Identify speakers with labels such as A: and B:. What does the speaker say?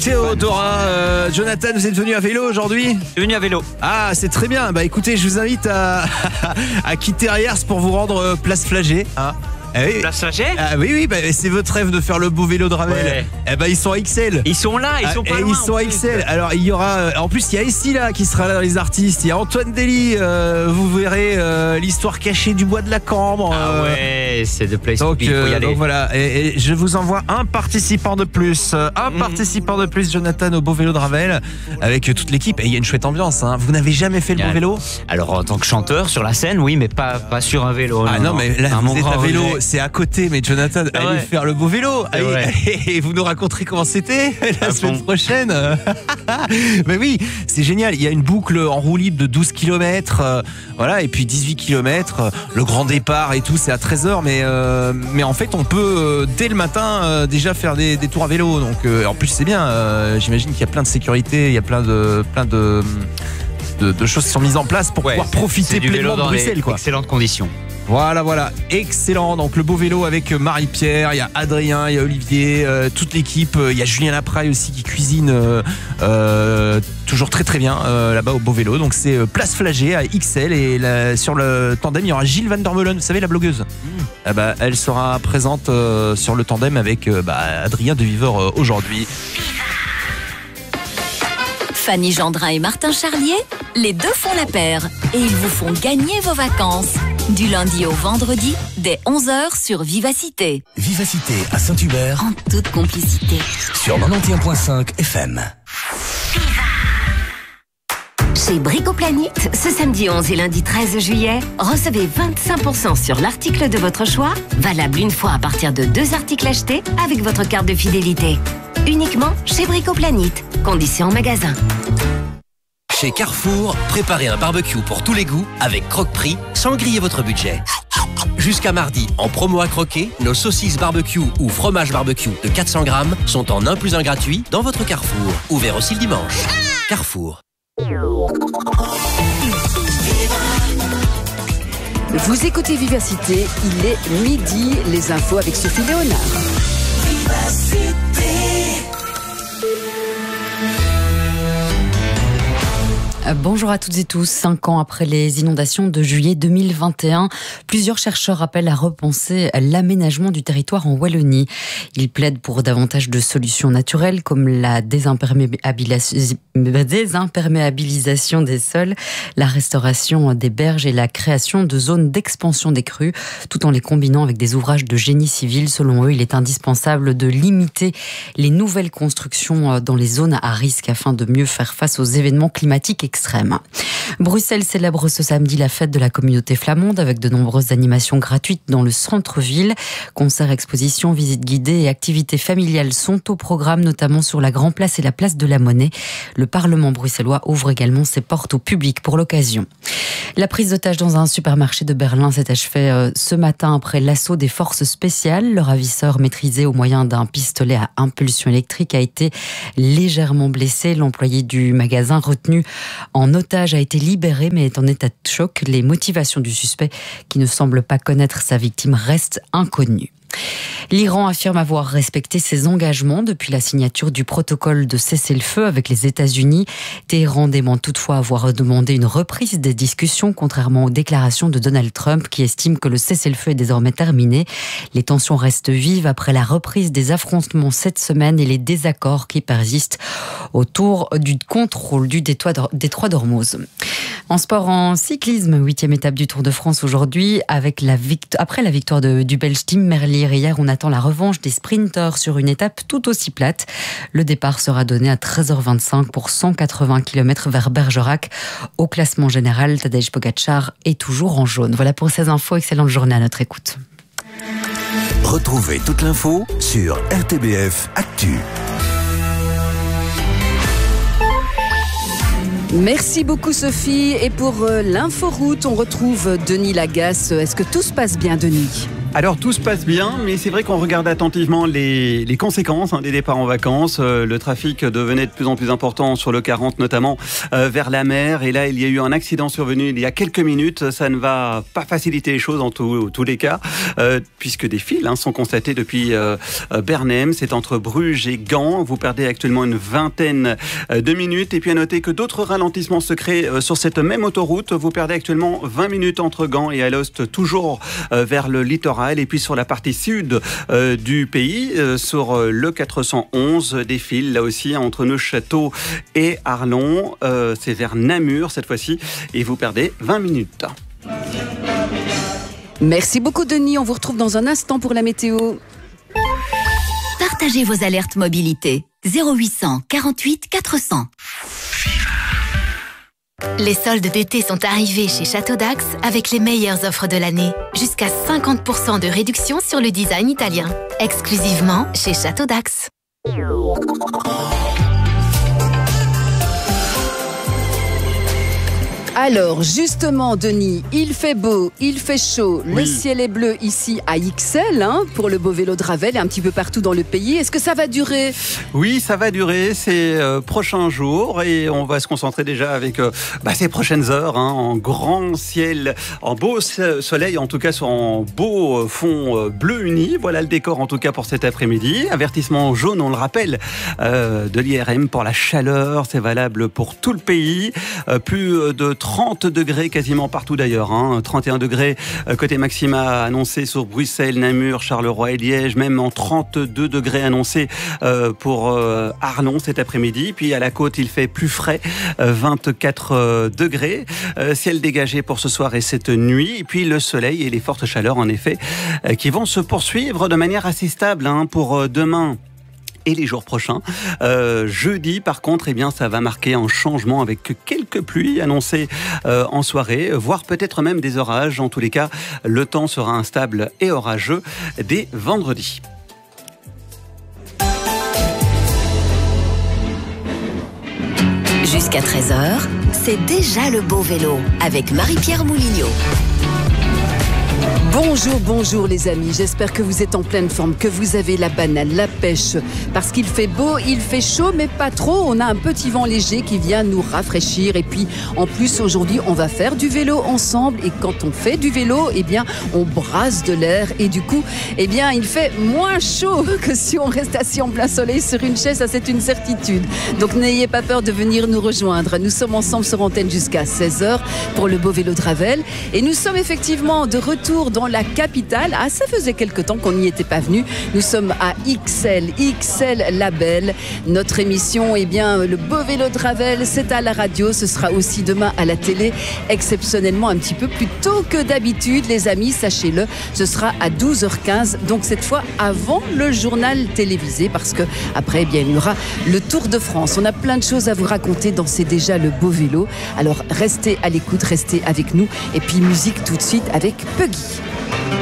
A: Théodora, Jonathan, vous êtes venu à vélo aujourd'hui ?
B: Je suis venu à vélo.
A: Ah, c'est très bien. Bah écoutez, je vous invite à quitter Riers pour vous rendre place Flagey. Hein.
B: Oui. Place Flagey ?
A: Ah oui, bah, c'est votre rêve de faire le beau vélo de Ravel.
B: Ouais.
A: Eh ben ils sont à XL.
B: Ils sont là, ils sont pas loin.
A: Ils sont à XL. Alors il y aura, en plus il y a Essie là qui sera là dans les artistes. Il y a Antoine Dely. Vous verrez l'histoire cachée du bois de la Cambre.
B: Ah ouais, c'est de place to be, faut y aller.
A: Donc voilà, et je vous envoie un participant de plus. Participant de plus, Jonathan, au beau vélo de Ravel, avec toute l'équipe. Et il y a une chouette ambiance. Hein. Vous n'avez jamais fait le beau vélo ?
B: Alors en tant que chanteur sur la scène, oui, mais pas sur un vélo.
A: Ah non, mais là vous êtes à vélo. C'est à côté, mais Jonathan, allez faire le beau vélo. Et vous nous raconterez comment c'était la semaine prochaine. Mais oui, c'est génial. Il y a une boucle en roue libre de 12 km. Voilà, et puis 18 km. Le grand départ et tout, c'est à 13h. Mais en fait, on peut, dès le matin, déjà faire des tours à vélo. Donc, en plus, c'est bien. J'imagine qu'il y a plein de sécurité. Il y a plein de choses qui sont mises en place pour pouvoir profiter pleinement de Bruxelles.
B: Excellentes conditions.
A: Voilà, excellent. Donc le beau vélo avec Marie-Pierre, il y a Adrien, il y a Olivier, toute l'équipe. Il y a Julien Lapraille aussi qui cuisine toujours très très bien là-bas au beau vélo. Donc c'est place Flagey à XL et sur le tandem il y aura Gilles Van der Meulen, vous savez, la blogueuse. Elle sera présente sur le tandem avec Adrien de Viveur aujourd'hui.
C: Fanny Gendrin et Martin Charlier, les deux font la paire et ils vous font gagner vos vacances. Du lundi au vendredi, dès 11h sur Vivacité.
D: Vivacité à Saint-Hubert.
C: En toute complicité.
D: Sur 91.5 FM.
E: Chez Bricoplanite, ce samedi 11 et lundi 13 juillet, recevez 25% sur l'article de votre choix, valable une fois à partir de 2 articles achetés avec votre carte de fidélité. Uniquement chez Bricoplanite. Conditions en magasin.
D: Chez Carrefour, préparez un barbecue pour tous les goûts avec Croque-Prix sans griller votre budget. Jusqu'à mardi, en promo à croquer, nos saucisses barbecue ou fromage barbecue de 400 grammes sont en 1 + 1 gratuit dans votre Carrefour. Ouvert aussi le dimanche. Carrefour.
F: Vous écoutez Vivacité, il est midi, les infos avec Sophie Léonard.
G: Bonjour à toutes et tous. 5 ans après les inondations de juillet 2021, plusieurs chercheurs appellent à repenser l'aménagement du territoire en Wallonie. Ils plaident pour davantage de solutions naturelles comme la désimperméabilisation des sols, la restauration des berges et la création de zones d'expansion des crues, tout en les combinant avec des ouvrages de génie civil. Selon eux, il est indispensable de limiter les nouvelles constructions dans les zones à risque afin de mieux faire face aux événements climatiques extrêmes. Bruxelles célèbre ce samedi la fête de la communauté flamande avec de nombreuses animations gratuites dans le centre-ville. Concerts, expositions, visites guidées et activités familiales sont au programme, notamment sur la Grand Place et la Place de la Monnaie. Le Parlement bruxellois ouvre également ses portes au public pour l'occasion. La prise d'otage dans un supermarché de Berlin s'est achevée ce matin après l'assaut des forces spéciales. Le ravisseur, maîtrisé au moyen d'un pistolet à impulsion électrique, a été légèrement blessé. L'employé du magasin retenu en otage a été libéré mais est en état de choc. Les motivations du suspect, qui ne semble pas connaître sa victime, restent inconnues. L'Iran affirme avoir respecté ses engagements depuis la signature du protocole de cessez-le-feu avec les États-Unis. Téhéran dément toutefois avoir demandé une reprise des discussions, contrairement aux déclarations de Donald Trump qui estime que le cessez-le-feu est désormais terminé. Les tensions restent vives après la reprise des affrontements cette semaine et les désaccords qui persistent autour du contrôle du détroit d'Ormuz. En sport, en cyclisme, 8e étape du Tour de France aujourd'hui, après la victoire du Belge Tim Merlier. Hier, on attend la revanche des sprinteurs sur une étape tout aussi plate. Le départ sera donné à 13h25 pour 180 km vers Bergerac. Au classement général, Tadej Pogačar est toujours en jaune. Voilà pour ces infos. Excellente journée à notre écoute.
D: Retrouvez toute l'info sur RTBF Actu.
F: Merci beaucoup Sophie. Et pour l'inforoute, on retrouve Denis Lagasse. Est-ce que tout se passe bien, Denis ?
H: Alors tout se passe bien, mais c'est vrai qu'on regarde attentivement les conséquences des départs en vacances. Le trafic devenait de plus en plus important sur le 40, notamment vers la mer. Et là, il y a eu un accident survenu il y a quelques minutes. Ça ne va pas faciliter les choses en tous les cas, puisque des files sont constatées depuis Bernheim. C'est entre Bruges et Gand. Vous perdez actuellement une vingtaine de minutes. Et puis à noter que d'autres ralentissements se créent sur cette même autoroute. Vous perdez actuellement 20 minutes entre Gand et Alost, toujours vers le littoral. Et puis sur la partie sud du pays, sur le 411, des files là aussi entre Neuchâtel et Arlon. C'est vers Namur cette fois-ci et vous perdez 20 minutes.
F: Merci beaucoup Denis, on vous retrouve dans un instant pour la météo.
C: Partagez vos alertes mobilité 0800 48 400. Les soldes d'été sont arrivés chez Château d'Ax avec les meilleures offres de l'année. Jusqu'à 50% de réduction sur le design italien. Exclusivement chez Château d'Ax.
F: Alors justement Denis, il fait beau, il fait chaud, le ciel est bleu ici à Ixelles pour le beau vélo de Ravel et un petit peu partout dans le pays. Est-ce que ça va durer ?
H: Oui, ça va durer ces prochains jours et on va se concentrer déjà avec ces prochaines heures en grand ciel, en beau soleil, en tout cas sur un beau fond bleu uni. Voilà le décor en tout cas pour cet après-midi. Avertissement jaune, on le rappelle, de l'IRM pour la chaleur. C'est valable pour tout le pays. Plus de 30 degrés quasiment partout d'ailleurs. 31 degrés côté maxima annoncé sur Bruxelles, Namur, Charleroi et Liège. Même en 32 degrés annoncés pour Arlon cet après-midi. Puis à la côte, il fait plus frais, 24 degrés. Ciel dégagé pour ce soir et cette nuit. Et puis le soleil et les fortes chaleurs en effet qui vont se poursuivre de manière assez stable pour demain et les jours prochains. Jeudi, par contre, ça va marquer un changement avec quelques pluies annoncées en soirée, voire peut-être même des orages. En tous les cas, le temps sera instable et orageux dès vendredi.
C: Jusqu'à 13h, c'est déjà le beau vélo avec Marie-Pierre Moulignot.
F: Bonjour les amis, j'espère que vous êtes en pleine forme, que vous avez la banane, la pêche, parce qu'il fait beau, il fait chaud, mais pas trop, on a un petit vent léger qui vient nous rafraîchir et puis en plus aujourd'hui on va faire du vélo ensemble et quand on fait du vélo, on brasse de l'air et du coup, il fait moins chaud que si on reste assis en plein soleil sur une chaise, ça c'est une certitude. Donc n'ayez pas peur de venir nous rejoindre, nous sommes ensemble sur antenne jusqu'à 16h pour le beau vélo de Ravel et nous sommes effectivement de retour dans la capitale. Ça faisait quelque temps qu'on n'y était pas venu. Nous sommes à Ixelles la Belle. Notre émission, le beau vélo de Ravel, c'est à la radio. Ce sera aussi demain à la télé, exceptionnellement un petit peu plus tôt que d'habitude. Les amis, sachez-le, ce sera à 12h15. Donc cette fois avant le journal télévisé parce que après, il y aura le Tour de France. On a plein de choses à vous raconter dans C'est déjà le beau vélo. Alors restez à l'écoute, restez avec nous. Et puis musique tout de suite avec Puggy.